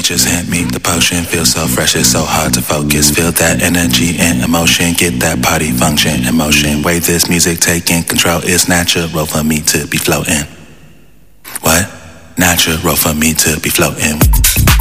just hit me. The potion feels so fresh, it's so hard to focus. Feel that energy and emotion, get that party function in motion. Way this music taking control, it's natural for me to be floating. What? Natural for me to be floating.